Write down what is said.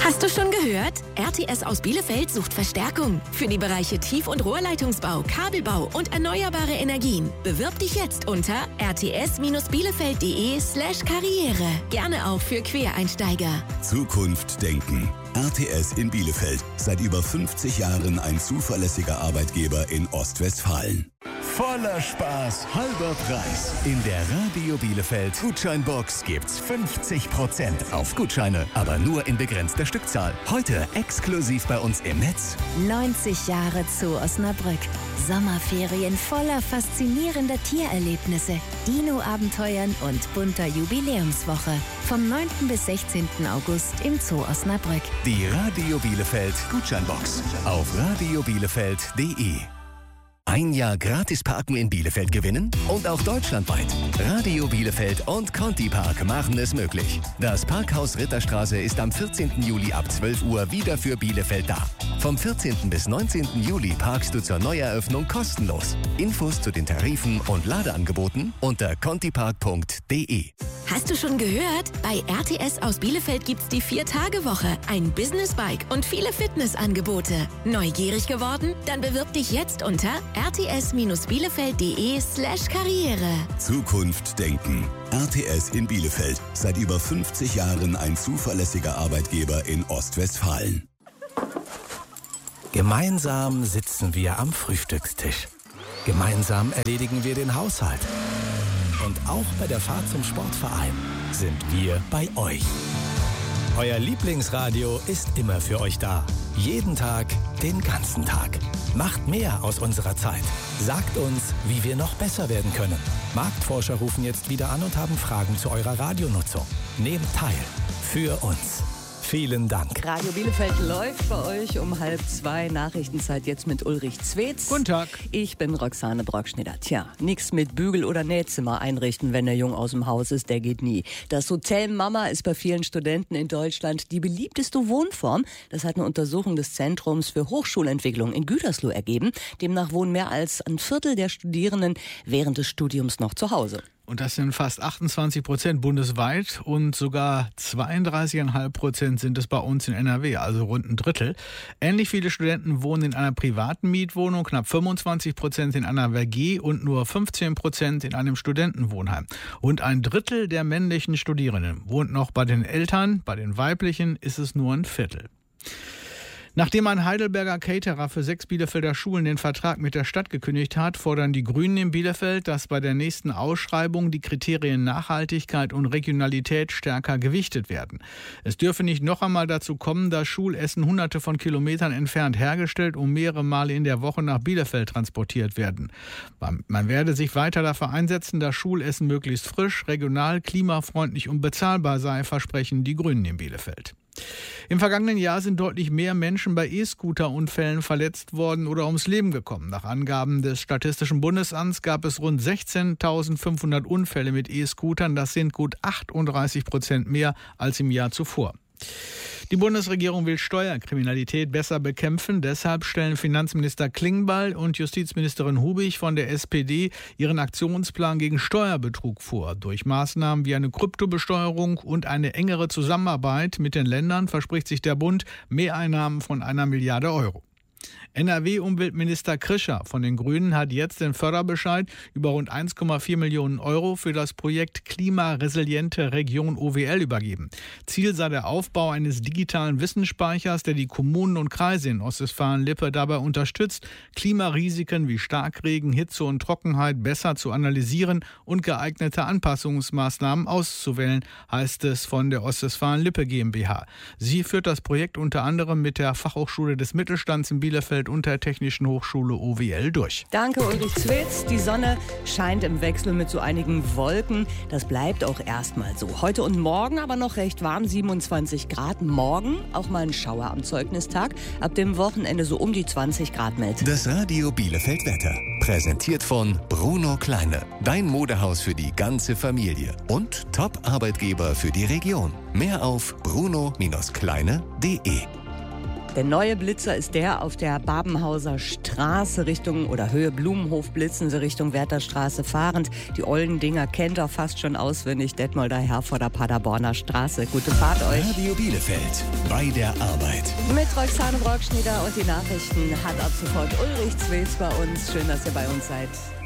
Hast du schon gehört? RTS aus Bielefeld sucht Verstärkung für die Bereiche Tief- und Rohrleitungsbau, Kabelbau und erneuerbare Energien. Bewirb dich jetzt unter rts-bielefeld.de/karriere. Gerne auch für Quereinsteiger. Zukunft denken. RTS in Bielefeld. Seit über 50 Jahren ein zuverlässiger Arbeitgeber in Ostwestfalen. Voller Spaß, halber Preis. In der Radio Bielefeld Gutscheinbox gibt's 50% auf Gutscheine, aber nur in begrenzter Stückzahl. Heute exklusiv bei uns im Netz. 90 Jahre Zoo Osnabrück. Sommerferien voller faszinierender Tiererlebnisse, Dino-Abenteuern und bunter Jubiläumswoche. Vom 9. bis 16. August im Zoo Osnabrück. Die Radio Bielefeld Gutscheinbox auf radiobielefeld.de. Ein Jahr gratis parken in Bielefeld gewinnen und auch deutschlandweit. Radio Bielefeld und Conti Park machen es möglich. Das Parkhaus Ritterstraße ist am 14. Juli ab 12 Uhr wieder für Bielefeld da. Vom 14. bis 19. Juli parkst du zur Neueröffnung kostenlos. Infos zu den Tarifen und Ladeangeboten unter contipark.de. Hast du schon gehört? Bei RTS aus Bielefeld gibt's die 4-Tage-Woche, ein Business-Bike und viele Fitnessangebote. Neugierig geworden? Dann bewirb dich jetzt unter rts-bielefeld.de/karriere. Zukunft denken. RTS in Bielefeld. Seit über 50 Jahren ein zuverlässiger Arbeitgeber in Ostwestfalen. Gemeinsam sitzen wir am Frühstückstisch. Gemeinsam erledigen wir den Haushalt. Und auch bei der Fahrt zum Sportverein sind wir bei euch. Euer Lieblingsradio ist immer für euch da. Jeden Tag, den ganzen Tag. Macht mehr aus unserer Zeit. Sagt uns, wie wir noch besser werden können. Marktforscher rufen jetzt wieder an und haben Fragen zu eurer Radionutzung. Nehmt teil. Für uns. Vielen Dank. Radio Bielefeld läuft bei euch um 1:30. Nachrichtenzeit jetzt mit Ulrich Zwetz. Guten Tag. Ich bin Roxane Brockschneider. Tja, nix mit Bügel- oder Nähzimmer einrichten, wenn der Jung aus dem Haus ist, der geht nie. Das Hotel Mama ist bei vielen Studenten in Deutschland die beliebteste Wohnform. Das hat eine Untersuchung des Zentrums für Hochschulentwicklung in Gütersloh ergeben. Demnach wohnen mehr als ein Viertel der Studierenden während des Studiums noch zu Hause. Und das sind fast 28% bundesweit und sogar 32,5% sind es bei uns in NRW, also rund ein Drittel. Ähnlich viele Studenten wohnen in einer privaten Mietwohnung, knapp 25% in einer WG und nur 15% in einem Studentenwohnheim. Und ein Drittel der männlichen Studierenden wohnt noch bei den Eltern, bei den weiblichen ist es nur ein Viertel. Nachdem ein Heidelberger Caterer für 6 Bielefelder Schulen den Vertrag mit der Stadt gekündigt hat, fordern die Grünen in Bielefeld, dass bei der nächsten Ausschreibung die Kriterien Nachhaltigkeit und Regionalität stärker gewichtet werden. Es dürfe nicht noch einmal dazu kommen, dass Schulessen hunderte von Kilometern entfernt hergestellt und mehrere Male in der Woche nach Bielefeld transportiert werden. Man werde sich weiter dafür einsetzen, dass Schulessen möglichst frisch, regional, klimafreundlich und bezahlbar sei, versprechen die Grünen in Bielefeld. Im vergangenen Jahr sind deutlich mehr Menschen bei E-Scooter-Unfällen verletzt worden oder ums Leben gekommen. Nach Angaben des Statistischen Bundesamts gab es rund 16.500 Unfälle mit E-Scootern. Das sind gut 38% mehr als im Jahr zuvor. Die Bundesregierung will Steuerkriminalität besser bekämpfen. Deshalb stellen Finanzminister Klingbeil und Justizministerin Hubig von der SPD ihren Aktionsplan gegen Steuerbetrug vor. Durch Maßnahmen wie eine Kryptobesteuerung und eine engere Zusammenarbeit mit den Ländern verspricht sich der Bund Mehreinnahmen von 1 Milliarde Euro. NRW-Umweltminister Krischer von den Grünen hat jetzt den Förderbescheid über rund 1,4 Millionen Euro für das Projekt Klimaresiliente Region OWL übergeben. Ziel sei der Aufbau eines digitalen Wissensspeichers, der die Kommunen und Kreise in Ostwestfalen-Lippe dabei unterstützt, Klimarisiken wie Starkregen, Hitze und Trockenheit besser zu analysieren und geeignete Anpassungsmaßnahmen auszuwählen, heißt es von der Ostwestfalen-Lippe GmbH. Sie führt das Projekt unter anderem mit der Fachhochschule des Mittelstands in Bielefeld und der Technischen Hochschule OWL durch. Danke, Ulrich Zwetz. Die Sonne scheint im Wechsel mit so einigen Wolken. Das bleibt auch erstmal so. Heute und morgen aber noch recht warm, 27 Grad. Morgen auch mal ein Schauer am Zeugnistag. Ab dem Wochenende so um die 20 Grad meldet. Das Radio Bielefeld Wetter. Präsentiert von Bruno Kleine. Dein Modehaus für die ganze Familie. Und Top-Arbeitgeber für die Region. Mehr auf bruno-kleine.de. Der neue Blitzer ist der auf der Babenhauser Straße oder Höhe Blumenhof blitzen Sie Richtung Wärterstraße fahrend. Die ollen Dinger kennt er fast schon auswendig. Detmolder Herforder Paderborner Straße. Gute Fahrt euch. Radio Bielefeld bei der Arbeit. Mit Roxane Brockschneider und die Nachrichten hat ab sofort Ulrich Zwees bei uns. Schön, dass ihr bei uns seid.